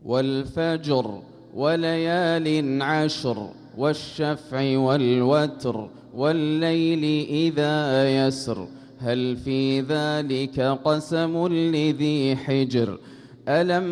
والفجر وليال عشر والشفع والوتر والليل إذا يسر هل في ذلك قسم لذي حجر ألم